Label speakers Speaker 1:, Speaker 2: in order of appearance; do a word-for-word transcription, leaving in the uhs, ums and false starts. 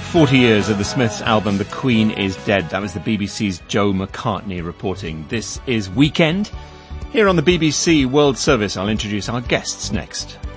Speaker 1: forty years of the Smiths' album The Queen is Dead. That was the B B C's Joe McCartney reporting. This is Weekend. Here on the B B C World Service, I'll introduce our guests next.